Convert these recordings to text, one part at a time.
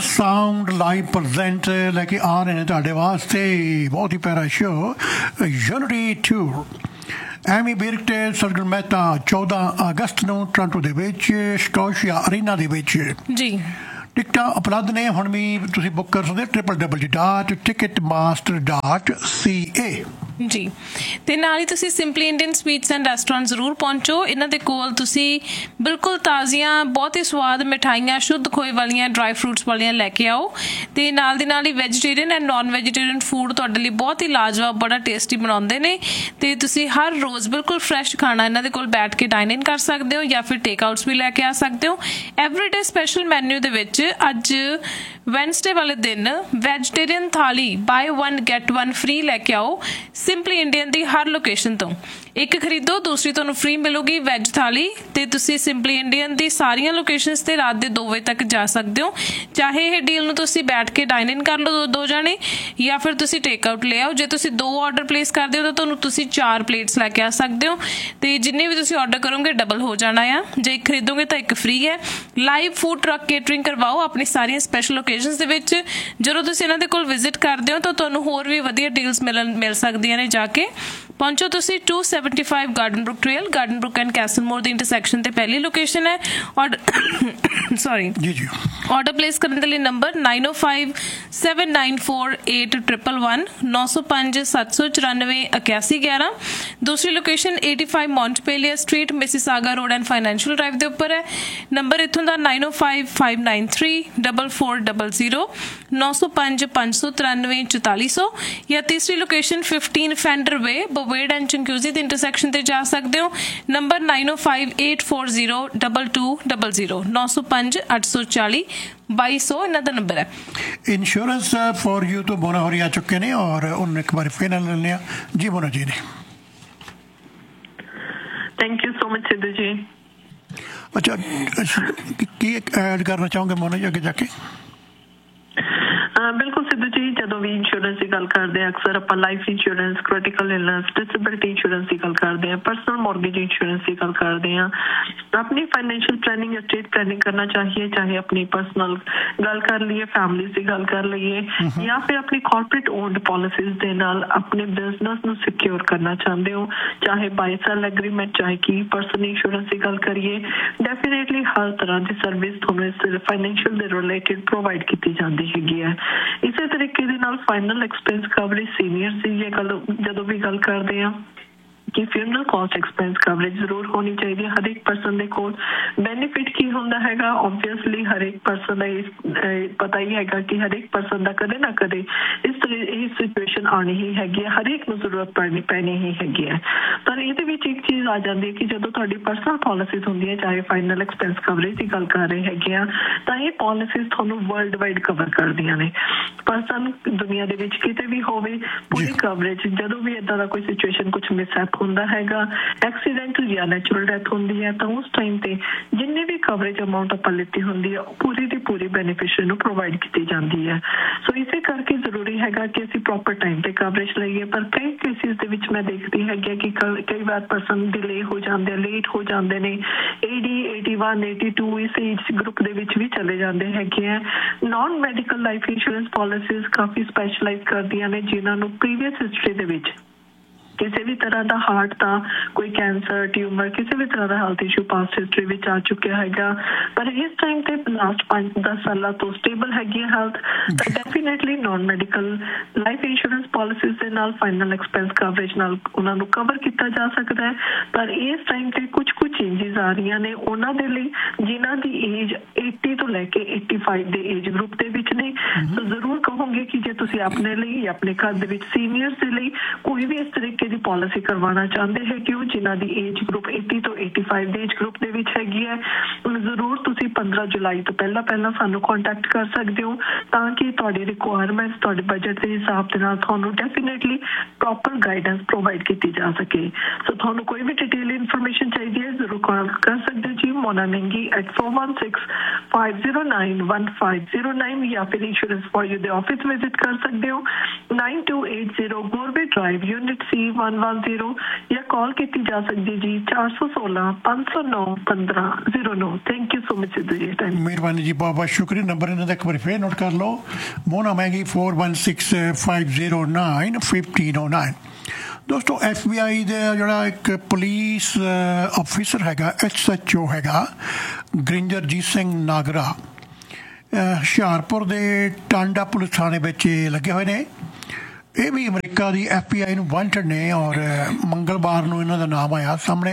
Sound live present ਲੈ ਕੇ ਆ ਰਹੇ ਨੇ ਤੁਹਾਡੇ ਵਾਸਤੇ ਬਹੁਤ ਹੀ ਪਿਆਰਾ show unity tour. Ammy ਬਿਰਕਟ Sargun Mehta 14 ਅਗਸਤ ਨੂੰ ਟੋਰਾਂਟੋ ਦੇ ਵਿੱਚ ਸਕੋਸ਼ੀਆ ਅਰੀਨਾ ਦੇ ਵਿੱਚ ਜੀ ਟਿਕਟਾਂ ਉਪਲਬਧ ਨੇ। ਹੁਣ ਵੀ ਤੁਸੀਂ ਬੁੱਕ ਕਰ ਸਕਦੇ www.ticketmaster.ca ਜੀ। ਤੇ ਨਾਲ ਹੀ ਤੁਸੀਂ simply Indian sweets and restaurant ਜ਼ਰੂਰ ਪਹੁੰਚੋ। ਇਹਨਾਂ ਦੇ ਕੋਲ ਤੁਸੀਂ ਬਿਲਕੁਲ ਤਾਜ਼ੀਆਂ ਬਹੁਤ ਹੀ ਸਵਾਦ ਮਿਠਾਈਆਂ ਸ਼ੁੱਧ ਖੋਏ ਵਾਲੀਆਂ ਡਰਾਈ ਫਰੂਟਸ ਵਾਲੀਆਂ ਲੈ ਕੇ ਆਓ। ਤੇ ਨਾਲ ਦੀ ਨਾਲ ਹੀ vegetarian and non vegetarian food ਤੁਹਾਡੇ ਲਈ ਬਹੁਤ ਹੀ ਲਾਜਵਾਬ ਬੜਾ ਟੇਸਟੀ ਬਣਾਉਂਦੇ ਨੇ। ਤੇ ਤੁਸੀਂ ਹਰ ਰੋਜ਼ ਬਿਲਕੁਲ ਫਰੈਸ਼ ਖਾਣਾ ਇਹਨਾਂ ਦੇ ਕੋਲ ਬੈਠ ਕੇ ਡਾਈਨ ਇਨ ਕਰ ਸਕਦੇ ਹੋ ਜਾਂ ਫਿਰ ਟੇਕ ਆਊਟਸ ਵੀ ਲੈ ਕੇ ਆ ਸਕਦੇ ਹੋ। ਐਵਰੀਡੇ ਸਪੈਸ਼ਲ ਮੈਨਿਊ ਦੇ ਵਿੱਚ ਅੱਜ ਵੈਨਸਡੇ ਵਾਲੇ ਦਿਨ ਵੈਜੀਟੇਰੀਅਨ ਥਾਲੀ ਬਾਏ 1 ਗੈਟ 1 ਫ੍ਰੀ ਲੈ ਕੇ ਆਓ। ਸਿੰਪਲੀ ਇੰਡੀਅਨ ਦੀ ਹਰ ਲੋਕੇਸ਼ਨ ਤੋਂ ਇੱਕ ਖਰੀਦੋ ਦੂਸਰੀ ਤੁਹਾਨੂੰ ਫ੍ਰੀ ਮਿਲੂਗੀ ਵੈਜ ਥਾਲੀ। ਤੇ ਤੁਸੀਂ ਸਿੰਪਲੀ ਇੰਡੀਅਨ ਦੀ ਸਾਰੀਆਂ ਲੋਕੇਸ਼ਨਸ ਤੇ ਰਾਤ ਦੇ 2 ਵਜੇ ਤੱਕ ਜਾ ਸਕਦੇ ਹੋ। ਚਾਹੇ ਇਹ ਡੀਲ ਨੂੰ ਤੁਸੀਂ ਬੈਠ ਕੇ ਡਾਈਨ ਇਨ ਕਰ ਲਓ 2 ਜਾਣੇ ਜਾਂ ਫਿਰ ਤੁਸੀਂ ਟੇਕ ਆਊਟ ਲੈ ਆਓ। ਜੇ ਤੁਸੀਂ 2 ਆਰਡਰ ਪਲੇਸ ਕਰਦੇ ਹੋ ਤਾਂ ਤੁਹਾਨੂੰ ਤੁਸੀਂ 4 ਪਲੇਟਸ ਲੈ ਕੇ ਆ ਸਕਦੇ ਹੋ। ਤੇ ਜਿੰਨੇ ਵੀ ਤੁਸੀਂ ਆਰਡਰ ਕਰੋਗੇ ਡਬਲ ਹੋ ਜਾਣਾ ਆ। ਜੇ ਇੱਕ ਖਰੀਦੋਗੇ ਤਾਂ ਇੱਕ ਫ੍ਰੀ ਹੈ। ਲਾਈਵ ਫੂਡ ਟਰੱਕ ਕੇਟਰਿੰਗ ਕਰਵਾਓ ਆਪਣੀ ਸਾਰੀਆਂ ਸਪੈਸ਼ਲ ਲੋਕੇਸ਼ਨਸ ਦੇ ਵਿੱਚ। ਜਦੋਂ ਤੁਸੀਂ ਇਹਨਾਂ ਦੇ ਕੋਲ ਵਿਜ਼ਿਟ ਕਰਦੇ ਹੋ ਤਾਂ ਤੁਹਾਨੂੰ ਹੋਰ ਵੀ ਵਧੀਆ ਡੀਲਸ ਮਿਲ ਸਕਦੀਆਂ ਨੇ। ਜਾ ਕੇ ਪਹੁੰਚੋ ਤੁਸੀਂ 275 garden Brook trail garden Brook and ਕੈਸਲਮੋਰ the intersection ਤੇ ਪਹਿਲੀ ਲੋਕੇਸ਼ਨ ਹੈ। ਆਰਡਰ ਪਲੇਸ ਕਰਨ ਦੇ ਲਈ ਨੰਬਰ 9057948111 905-794-8111। ਦੂਸਰੀ location 85 ਮੌਂਟਪੇਲੀਅਰ street Mississauga road and financial drive ਦੇ ਉੱਪਰ ਹੈ। ਨੰਬਰ ਇੱਥੋਂ ਦਾ 9055934400 905-593-4400 ਜਾਂ ਤੀਸਰੀ location 15 fender way ਬਵੇਡ and ਚੰਕਿਊਜ਼ੀ the intersection ਤੇ ਜਾ ਸਕਦੇ ਹੋ। ਨੰਬਰ 9058402200 905-840-2200 ਇਹਨਾਂ ਦਾ ਨੰਬਰ ਹੈ। इंश्योरेंस फॉर यू तो मोना होरी आ चुके हैं और उन एक बार फिर ले लिया जी। मोना जी ने thank you so much Sidhu जी। अच्छा की ऐड करना चाहोगे मोना जी आगे जाके? बिल्कुल सिद्धू जी, जो भी इंश्योरेंस की गल करते हैं अक्सर आप life insurance critical illness disability insurance की गल करते हैं पर्सनल मॉर्गेज इंश्योरेंस की गल करते हैं। अपनी फाइनेंशियल प्लानिंग एस्टेट प्लानिंग करना चाहिए चाहे अपनी पर्सनल गल कर लीए फैमिली की गल कर लीए या फिर अपनी कॉर्पोरेट ओन्ड पॉलिसीज के नाल अपने बिजनेस नूं सिक्योर करना चाहते हो चाहे बाय सेल एग्रीमेंट चाहे की पर्सन इंश्योरेंस की गल करिए डेफिनेटली हर तरह की सर्विस तुहानूं फाइनेंशियल दे रिलेटेड प्रोवाइड की जाती हैगी है। इसे तरीके दे नाल final expense coverage senior C ये गल जदों भी गल करते हैं कि फ्यूनरल कॉस्ट एक्सपेंस कवरेज जरूर होनी चाहिए। हर एक पर्सन के कोल बेनीफिट की होंदा हैगा ऑब्वियसली हर एक पर्सन का पता ही हैगा कि हर एक पर्सन का कदे ना कदे इस सिचुएशन आनी ही हैगी है। हर एक नूं जरूरत पैनी ही हैगी है। पर इहदे विच एक चीज़ आ जाती है कि जदों तुहाडी पर्सनल पॉलिसीज होंदियां चाहे फाइनल एक्सपेंस कवरेज की गल कर रहे हैगे आ तां ये पॉलिसीज तुहानूं वर्ल्ड वाइड कवर करदियां ने। पर्सन दुनिया दे विच किते भी होवे पूरी कवरेज जदों भी इदां दा कोई सिचुएशन कुछ मिसहैप ਹੁੰਦਾ ਹੈਗਾ ਐਕਸੀਡੈਂਟਲ ਜਾਂ ਨੈਚੁਰਲ ਡੈਥ ਹੁੰਦੀ ਹੈ ਤਾਂ ਉਸ ਟਾਈਮ ਤੇ ਜਿੰਨੇ ਵੀ ਕਵਰੇਜ ਅਮਾਉਂਟ ਆਪਾਂ ਲਿੱਤੀ ਹੁੰਦੀ ਹੈ ਪੂਰੀ ਦੀ ਪੂਰੀ ਬੈਨੀਫੀਸ਼ੀਅਰੀ ਨੂੰ ਪ੍ਰੋਵਾਈਡ ਕੀਤੀ ਜਾਂਦੀ ਹੈ। ਸੋ ਇਸੇ ਕਰਕੇ ਜ਼ਰੂਰੀ ਹੈਗਾ ਕਿ ਅਸੀਂ ਪ੍ਰੋਪਰ ਟਾਈਮ ਤੇ ਕਵਰੇਜ ਲਈਏ। ਪਰ ਕਈ ਕੇਸਿਸ ਦੇ ਵਿੱਚ ਮੈਂ ਦੇਖਦੀ ਹੈਗੀ ਕਿ ਕਈ ਵਾਰ ਪਰਸਨ ਡਿਲੇ ਹੋ ਜਾਂਦੇ ਲੇਟ ਹੋ ਜਾਂਦੇ ਨੇ 80 81 82 ਇਸ ਏਜ ਗਰੁੱਪ ਦੇ ਵਿੱਚ ਵੀ ਚਲੇ ਜਾਂਦੇ ਹੈਗੇ ਆ। ਨॉन ਮੈਡੀਕਲ ਲਾਈਫ ਇੰਸ਼ੋਰੈਂਸ ਪॉलिसीज ਕਾਫੀ ਸਪੈਸ਼ਲਾਈਜ਼ ਕਰਦੀਆਂ ਨੇ ਜਿਨ੍ਹਾਂ ਨੂੰ ਪ੍ਰੀਵੀਅਸ ਹਿਸਟਰੀ ਦੇ ਵਿੱਚ किसी भी तरह का हार्ट का कोई कैंसर ट्यूमर किसी भी तरह का हेल्थ इशू पास्ट हिस्टरी में आ चुका है। पर इस टाइम ते लास्ट 5-10 साल तो स्टेबल हैगी हेल्थ तो definitely non medical life insurance policies के नाल फाइनल एक्सपेंस कवरेज नाल उन्हां नूं कवर किया जा सकता है। पर इस टाइम ते कुछ चेंजेस आ रही ने उन्हां दे लई जिन्हां दी एज 80 तो लैके 85 दे एज ग्रुप दे विच ने। तो जरूर कहूँगी कि जे तुसीं अपने लिए या अपने घर दे विच सीनियर्स दे लई कोई भी इस तरीके ਦੀ ਪਾਲਿਸੀ ਕਰਵਾਉਣਾ ਚਾਹੁੰਦੇ ਹੈ ਕਿ ਉਹ ਜਿਨ੍ਹਾਂ ਦੀ ਏਜ ਗਰੁੱਪ 80 ਤੋਂ 85 ਦੇ ਏਜ ਗਰੁੱਪ ਦੇ ਵਿੱਚ ਹੈਗੀ ਹੈ ਜ਼ਰੂਰ ਤੁਸੀਂ 15 ਜੁਲਾਈ ਤੋਂ ਪਹਿਲਾਂ ਸਾਨੂੰ ਕੰਟੈਕਟ ਕਰ ਸਕਦੇ ਹੋ ਤਾਂ ਕਿ ਤੁਹਾਡੀ ਰਿਕੁਆਇਰਮੈਂਟਸ ਤੁਹਾਡੇ ਬਜਟ ਦੇ ਹਿਸਾਬ ਦੇ ਨਾਲ ਤੁਹਾਨੂੰ ਡੈਫੀਨੇਟਲੀ ਪ੍ਰੋਪਰ ਗਾਈਡੈਂਸ ਪ੍ਰੋਵਾਈਡ ਕੀਤੀ ਜਾ ਸਕੇ। ਸੋ ਤੁਹਾਨੂੰ ਕੋਈ ਵੀ ਡਿਟੇਲ ਇਨਫੋਰਮੇਸ਼ਨ ਚਾਹੀਦੀ ਹੈ ਜ਼ਰੂਰ ਕਾਲ ਕਰ ਸਕਦੇ ਹੋ ਜੀ ਮੋਨਾ ਮਹਿੰਗੀ at 416-509-1509 ਜਾਂ ਫਿਰ ਇੰਸ਼ੋਰੈਂਸ ਫॉर ਯੂ ਦੇ ਆਫਿਸ ਵਿਜ਼ਿਟ ਕਰ ਸਕਦੇ ਹੋ 9280 ਗੋਰਵੇ ਡਰਾਈਵ ਯੂਨਿਟ C 110 ਜਾਂ ਕਾਲ ਕੀਤੀ ਜਾ ਸਕਦੀ ਜੀ 416 509 1509। Thank you so much Sidhu ji. ਮਿਹਰਬਾਨੀ ਜੀ, ਬਹੁਤ ਬਹੁਤ ਸ਼ੁਕਰੀਆ। ਨੰਬਰ ਇਹਨਾਂ ਦਾ ਇੱਕ ਵਾਰੀ ਫੇਰ ਨੋਟ ਕਰ ਲਓ। ਮੋਨਾ ਮਹਿੰਗੀ 4165091509। ਦੋਸਤੋ FBI ਦਾ ਜਿਹੜਾ ਇੱਕ ਪੁਲਿਸ ਆਫਿਸਰ ਹੈਗਾ SHO ਹੈਗਾ ਗੁਰਿੰਦਰਜੀਤ ਸਿੰਘ ਨਾਗਰਾ, ਹੁਸ਼ਿਆਰਪੁਰ ਦੇ ਟਾਂਡਾ ਪੁਲਿਸ ਥਾਣੇ ਵਿੱਚ ਲੱਗੇ ਹੋਏ ਨੇ। ਇਹ ਵੀ ਅਮਰੀਕਾ ਦੀ FBI ਨੂੰ ਵਾਂਟਡ ਨੇ ਔਰ ਮੰਗਲਵਾਰ ਨੂੰ ਇਹਨਾਂ ਦਾ ਨਾਮ ਆਇਆ ਸਾਹਮਣੇ।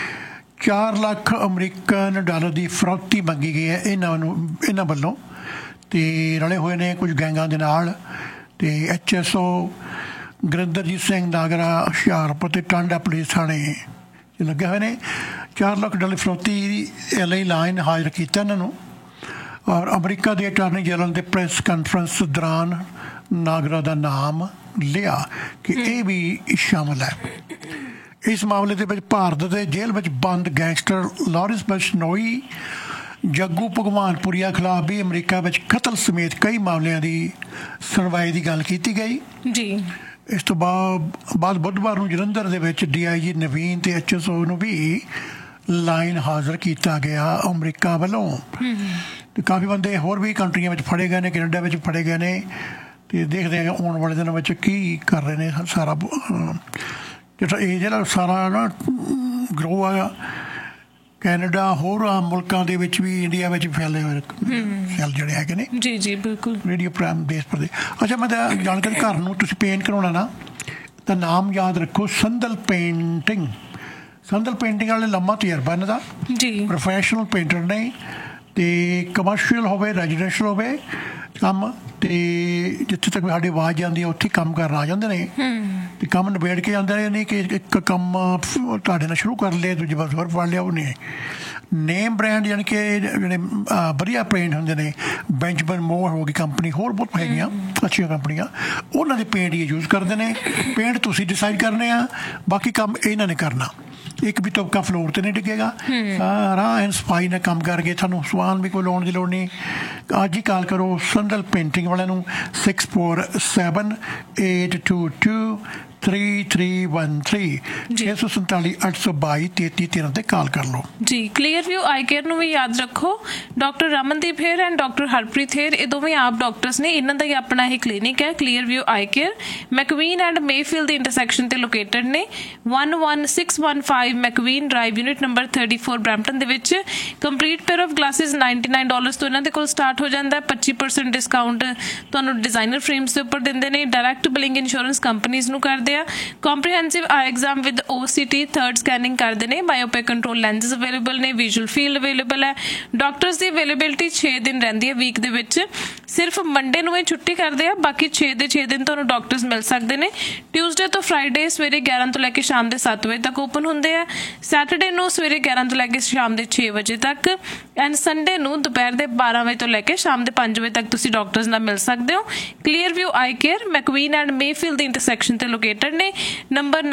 4 ਲੱਖ ਅਮਰੀਕਨ ਡਾਲਰ ਦੀ ਫਰੌਤੀ ਮੰਗੀ ਗਈ ਹੈ ਇਹਨਾਂ ਵੱਲੋਂ ਅਤੇ ਰਲੇ ਹੋਏ ਨੇ ਕੁਝ ਗੈਂਗਾਂ ਦੇ ਨਾਲ। ਅਤੇ HSO ਗੁਰਿੰਦਰਜੀਤ ਸਿੰਘ ਨਾਗਰਾ ਹੁਸ਼ਿਆਰਪੁਰ ਅਤੇ ਟਾਂਡਾ ਪੁਲਿਸ ਥਾਣੇ ਲੱਗੇ ਹੋਏ ਨੇ। 4 ਲੱਖ ਡਾਲਰ ਫਰੌਤੀ ਲਈ ਲਾਈਨ ਹਾਜ਼ਰ ਕੀਤਾ ਇਹਨਾਂ ਨੂੰ ਔਰ ਅਮਰੀਕਾ ਦੇ ਅਟਾਰਨੀ ਜਨਰਲ ਦੇ ਪ੍ਰੈਸ ਕਾਨਫਰੰਸ ਦੌਰਾਨ ਨਾਗਰਾ ਦਾ ਨਾਮ ਲਿਆ ਕਿ ਇਹ ਵੀ ਸ਼ਾਮਲ ਹੈ। ਇਸ ਮਾਮਲੇ ਦੇ ਵਿੱਚ ਭਾਰਤ ਦੇ ਜੇਲ੍ਹ ਵਿੱਚ ਬੰਦ ਗੈਂਗਸਟਰ ਲਾਰੈਂਸ ਬਿਸ਼ਨੋਈ, ਜੱਗੂ ਭਗਵਾਨਪੁਰੀਆ ਖਿਲਾਫ ਵੀ ਅਮਰੀਕਾ ਵਿੱਚ ਕਤਲ ਸਮੇਤ ਕਈ ਮਾਮਲਿਆਂ ਦੀ ਸੁਣਵਾਈ ਦੀ ਗੱਲ ਕੀਤੀ ਗਈ ਜੀ। ਇਸ ਤੋਂ ਬਾਅਦ ਬੁੱਧਵਾਰ ਨੂੰ ਜਲੰਧਰ ਦੇ ਵਿੱਚ DIG ਨਵੀਨ ਤੇ HSO ਨੂੰ ਵੀ ਲਾਈਨ ਹਾਜ਼ਰ ਕੀਤਾ ਗਿਆ ਅਮਰੀਕਾ ਵੱਲੋਂ। ਤੇ ਕਾਫੀ ਬੰਦੇ ਹੋਰ ਵੀ ਕੰਟਰੀਆਂ ਵਿੱਚ ਫੜੇ ਗਏ ਨੇ, ਕੈਨੇਡਾ ਵਿੱਚ ਫੜੇ ਗਏ ਨੇ। ਤੇ ਦੇਖਦੇ ਹਾਂ ਆਉਣ ਵਾਲੇ ਦਿਨਾਂ ਵਿੱਚ ਕੀ ਕਰ ਰਹੇ ਨੇ। ਸਾਰਾ ਜਿਹੜਾ ਸਾਰਾ ਨਾ ਗਰੋਹ ਆ ਕੈਨੇਡਾ ਹੋਰ ਮੁਲਕਾਂ ਦੇ ਵਿੱਚ ਵੀ, ਇੰਡੀਆ ਵਿੱਚ ਫੈਲੇ ਹੋਏ ਸੈੱਲ ਜਿਹੜੇ ਹੈਗੇ ਨੇ। ਜੀ ਜੀ ਬਿਲਕੁਲ। ਰੇਡੀਓ ਪ੍ਰਾਈਮ ਦੇਸ਼ ਪ੍ਰਦੇਸ਼। ਅੱਛਾ, ਮੈਂ ਤਾਂ ਜਾਣਕਾਰੀ ਘਰ ਨੂੰ ਤੁਸੀਂ ਪੇਂਟ ਕਰਾਉਣਾ ਨਾ ਤਾਂ ਨਾਮ ਯਾਦ ਰੱਖੋ, ਸੰਦਲ ਪੇਂਟਿੰਗ। ਸੰਦਲ ਪੇਂਟਿੰਗ ਵਾਲੇ ਲੰਮਾ ਤਜਰਬਾ ਇਹਨਾਂ ਦਾ ਜੀ, ਪ੍ਰੋਫੈਸ਼ਨਲ ਪੇਂਟਰ ਨੇ। ਅਤੇ ਕਮਰਸ਼ੀਅਲ ਹੋਵੇ, ਰੈਜ਼ੀਡੈਂਸ਼ੀਅਲ ਹੋਵੇ ਕੰਮ, ਅਤੇ ਜਿੱਥੇ ਤੱਕ ਸਾਡੀ ਆਵਾਜ਼ ਜਾਂਦੀ ਹੈ ਉੱਥੇ ਕੰਮ ਕਰਨ ਆ ਜਾਂਦੇ ਨੇ ਅਤੇ ਕੰਮ ਨਿਬੇੜ ਕੇ ਜਾਂਦੇ ਨੇ। ਨਹੀਂ ਕਿ ਇੱਕ ਕੰਮ ਤੁਹਾਡੇ ਨਾਲ ਸ਼ੁਰੂ ਕਰ ਲਿਆ ਦੂਜੇ ਪਾਸੇ ਹੋਰ ਫੜ ਲਿਆ। ਉਹ ਨਹੀਂ ਨੇਮ ਬ੍ਰਾਂਡ ਯਾਨੀ ਕਿ ਜਿਹੜੇ ਵਧੀਆ ਪੇਂਟ ਹੁੰਦੇ ਨੇ, ਬੈਂਚਮੈਨ ਮੋਰ ਹੋ ਗਈ ਕੰਪਨੀ, ਹੋਰ ਬਹੁਤ ਹੈਗੀਆਂ ਅੱਛੀਆਂ ਕੰਪਨੀਆਂ, ਉਹਨਾਂ ਦੇ ਪੇਂਟ ਹੀ ਯੂਜ਼ ਕਰਦੇ ਨੇ। ਪੇਂਟ ਤੁਸੀਂ ਡਿਸਾਈਡ ਕਰਨੇ ਆ, ਬਾਕੀ ਕੰਮ ਇਹਨਾਂ ਨੇ ਕਰਨਾ। ਇੱਕ ਵੀ ਤਬਕਾ ਫਲੋਰ 'ਤੇ ਨਹੀਂ ਡਿੱਗੇਗਾ, ਸਾਰਾ ਐਨ ਸਫਾਈ ਨਾਲ ਕੰਮ ਕਰਕੇ ਤੁਹਾਨੂੰ ਸਮਾਨ ਵੀ ਕੋਈ ਲਾਉਣ ਦੀ ਲੋੜ ਨਹੀਂ। ਅੱਜ ਹੀ ਕਾਲ ਕਰੋ ਸੰਦਲ ਪੇਂਟਿੰਗ ਵਾਲਿਆਂ ਨੂੰ 6478223313 647 822 3313 ਤੇ ਕਾਲ ਕਰ ਲਓ ਜੀ। ਕਲੀਅਰ ਵਿਊ ਆਈ ਕੇਅਰ ਨੂੰ ਵੀ ਯਾਦ ਰੱਖੋ। Doctor Ramandeep Hher and doctor Harpreet ਹੇਰ, ਇਹ ਦੋਵੇਂ ਆਪ ਡਾਕਟਰਸ ਨੇ। ਇਹਨਾਂ ਦਾ ਹੀ ਆਪਣਾ ਇਹ ਕਲੀਨਿਕ ਹੈ clear view I care. ਮੈਕਵੀਨ and Mayfield the intersection ਤੇ ਲੋਕੇਟਡ ਨੇ। 11615 ਮੈਕਵੀਨ ਡਰਾਈਵ, ਯੂਨਿਟ ਨੰਬਰ 34 ਬਰੈਂਪਟਨ ਦੇ ਵਿੱਚ। ਕੰਪਲੀਟ ਪੇਅਰ ਆਫ ਗਲਾਸਿਸ $99 ਤੋਂ ਇਹਨਾਂ ਦੇ ਕੋਲ ਸਟਾਰਟ ਹੋ ਜਾਂਦਾ। 25% ਡਿਸਕਾਊਂਟ ਤੁਹਾਨੂੰ ਡਿਜ਼ਾਈਨਰ ਫਰੇਮਸ ਦੇ ਉੱਪਰ ਦਿੰਦੇ ਨੇ। ਡਾਇਰੈਕਟ ਬਿਲਿੰਗ ਇੰਸ਼ੋਰੈਂਸ ਕੰਪਨੀਜ਼ ਨੂੰ ਕਰਦੇ ਆ। Comprehensive I exam with OCT, third scanning ਕਰਦੇ ਨੇ। ਮਾਇਓਪਿਕ ਕੰਟਰੋਲ ਲੈਂਸਿਸ ਅਵੇਲੇਬਲ ਨੇ। ਵਿਜ਼ੂਅਲ ਫੀਲਡ ਅਵੇਲੇਬਲ ਹੈ। ਡਾਕਟਰਸ ਦੀ ਅਵੇਲੇਬਿਲਿਟੀ 6 ਦਿਨ ਰਹਿੰਦੀ ਹੈ ਵੀਕ ਦੇ ਵਿੱਚ। ਸਿਰਫ ਮੰਡੇ ਨੂੰ ਇਹ ਛੁੱਟੀ ਕਰਦੇ ਆ, ਬਾਕੀ 6 ਦੇ 6 ਦਿਨ ਤੁਹਾਨੂੰ ਡਾਕਟਰਸ ਮਿਲ ਸਕਦੇ ਨੇ। ਟਿਊਜ਼ਡੇ ਤੋਂ ਫਰਾਈਡੇ ਸਵੇਰੇ 11 ਤੋਂ ਲੈ ਕੇ ਸ਼ਾਮ ਦੇ 7 ਵਜੇ ਤੱਕ ਓਪਨ ਹੁੰਦੇ ਆ। ਸੈਟਰਡੇ ਨੂੰ ਸਵੇਰੇ 11 ਤੋਂ ਲੈ ਕੇ ਸ਼ਾਮ ਦੇ 6 ਵਜੇ ਤੱਕ ਐਂਡ ਸੰਡੇ ਨੂੰ ਦੁਪਹਿਰ ਦੇ 12 ਵਜੇ ਤੋਂ ਲੈ ਕੇ ਸ਼ਾਮ ਦੇ 5 ਵਜੇ ਤੱਕ ਤੁਸੀਂ ਡਾਕਟਰਸ ਨਾਲ ਮਿਲ ਸਕਦੇ ਹੋ। Clear view I care ਮੈਕਵੀਨ and Mayfield the intersection ਤੇ ਲੋਕੇਟਡ ਨੇ। ਨੰਬਰ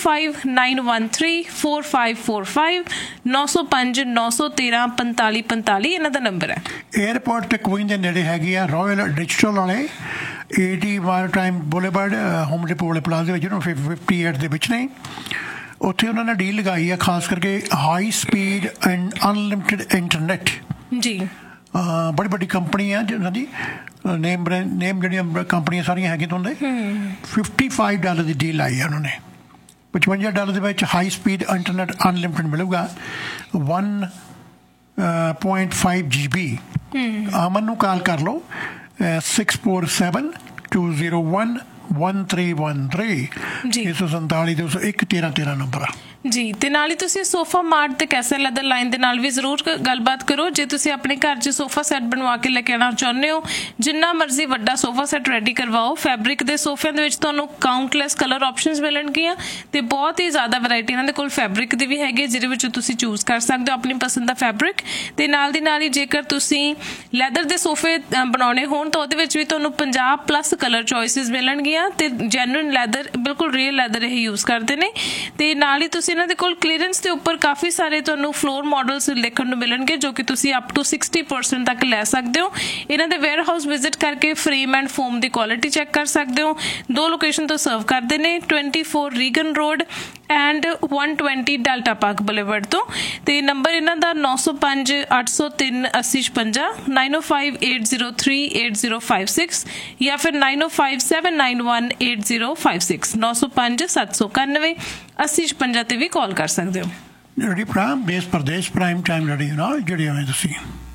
9059134545 905 913 4545 ਇਹਨਾਂ ਦਾ ਨੰਬਰ ਹੈ। ਏਅਰਪੋਰਟ ਤੇ ਕੁਈਨ ਦੇ ਨੇੜੇ ਹੈਗੀ ਆ ਰਾਇਲ ਡਿਜੀਟਲ ਵਾਲੇ 80 ਮੈਰੀਟਾਈਮ ਬੁਲੇਵਾਰਡ ਹੋਮ ਡਿਪੋ ਵਾਲੇ ਪਲਾਜ਼ੇ ਵਿੱਚ 58 ਦੇ ਵਿੱਚ ਨੇ। ਉੱਥੇ ਉਹਨਾਂ ਨੇ ਡੀਲ ਲਗਾਈ ਆ ਖਾਸ ਕਰਕੇ high speed and unlimited internet ਜੀ। ਬੜੀ ਵੱਡੀ ਕੰਪਨੀ ਆ ਜਿਹਨਾਂ ਦੀ ਨੇਮ ਜਿਹੜੀਆਂ ਕੰਪਨੀਆਂ ਸਾਰੀਆਂ ਹੈਗੀਆਂ ਤੁਹਾਨੂੰ $55 ਦੀ ਡੀਲ ਆਈ ਆ ਉਹਨਾਂ ਨੇ। $55 ਦੇ ਵਿੱਚ ਹਾਈ ਸਪੀਡ ਇੰਟਰਨੈਟ ਅਨਲਿਮਿਟਿਡ ਮਿਲੂਗਾ 1.5 GB। ਅਮਨ ਨੂੰ ਕਾਲ ਕਰ ਲਓ 6472011313 647 ਨੰਬਰ ਆ ਜੀ। ਤੇ ਨਾਲ ਹੀ ਤੁਸੀਂ ਸੋਫਾ ਮਾਰਟ ਤੇ ਕੈਸਲ ਲੈਦਰ ਲਾਈਨ ਦੇ ਨਾਲ ਵੀ ਜ਼ਰੂਰ ਗੱਲਬਾਤ ਕਰੋ। ਜੇ ਤੁਸੀਂ ਆਪਣੇ ਘਰ 'ਚ ਸੋਫਾ ਸੈੱਟ ਬਣਵਾ ਕੇ ਲੈ ਕੇ ਆਉਣਾ ਚਾਹੁੰਦੇ ਹੋ, ਜਿੰਨਾ ਮਰਜ਼ੀ ਵੱਡਾ ਸੋਫਾ ਸੈੱਟ ਰੈਡੀ ਕਰਵਾਓ। ਫੈਬਰਿਕ ਦੇ ਸੋਫਿਆਂ ਦੇ ਵਿੱਚ ਤੁਹਾਨੂੰ ਕਾਊਂਟਲੈਸ ਕਲਰ ਆਪਸ਼ਨਸ ਮਿਲਣਗੀਆਂ ਤੇ ਬਹੁਤ ਹੀ ਜ਼ਿਆਦਾ ਵੈਰਾਈਟੀ ਇਹਨਾਂ ਦੇ ਕੋਲ ਫੈਬਰਿਕ ਦੀ ਵੀ ਹੈਗੀ, ਜਿਹਦੇ ਵਿੱਚ ਤੁਸੀਂ ਚੂਜ਼ ਕਰ ਸਕਦੇ ਹੋ ਆਪਣੀ ਪਸੰਦ ਦਾ ਫੈਬਰਿਕ। ਤੇ ਨਾਲ ਦੀ ਨਾਲ ਹੀ ਜੇਕਰ ਤੁਸੀਂ ਲੈਦਰ ਦੇ ਸੋਫੇ ਬਣਾਉਣੇ ਹੋਣ ਤਾਂ ਉਹਦੇ ਵਿੱਚ ਵੀ ਤੁਹਾਨੂੰ 50+ ਕਲਰ ਚੋਇਸਿਸ ਮਿਲਣਗੀਆਂ ਤੇ ਜੈਨੂਇਨ ਲੈਦਰ, ਬਿਲਕੁਲ ਰੀਅਲ ਲੈਦਰ ਇਹ ਯੂਜ਼ ਕਰਦੇ ਨੇ। ਤੇ ਨਾਲ ਹੀ ਤੁਸੀਂ ਇਹਨਾਂ ਦੇ ਕੋਲ ਕਲੀਅਰੈਂਸ ਦੇ ਉੱਪਰ ਕਾਫੀ ਸਾਰੇ ਤੁਹਾਨੂੰ ਫਲੋਰ ਮਾਡਲਸ ਦੇਖਣ ਨੂੰ ਮਿਲਣਗੇ ਜੋ ਕਿ ਤੁਸੀਂ ਅਪ ਟੂ 60% ਤੱਕ ਲੈ ਸਕਦੇ ਹੋ। ਇਹਨਾਂ ਦੇ ਵੇਅਰ ਹਾਊਸ ਵਿਜ਼ਿਟ ਕਰਕੇ frame and form the quality check ਕਰ ਸਕਦੇ ਹੋ। 2 ਲੋਕੇਸ਼ਨ ਤੋਂ ਸਰਵ ਕਰਦੇ ਨੇ, 24 Reagan road and 120 delta park boulevard ਤੋਂ। ਤੇ ਨੰਬਰ ਇਹਨਾਂ ਦਾ 905 803 8056, 9058038056 ਜਾਂ ਫਿਰ 905791 8056, 905 791 8056 ਤੇ ਵੀ ਕਾਲ ਕਰ ਸਕਦੇ ਹੋ। ਜਿਹੜੀ ਦੇਸ਼ ਪ੍ਰਦੇਸ਼ ਪ੍ਰਾਈਮ ਟਾਈਮ ਜਿਹੜੀ ਹੈ ਨਾ ਜਿਹੜੀ ਤੁਸੀਂ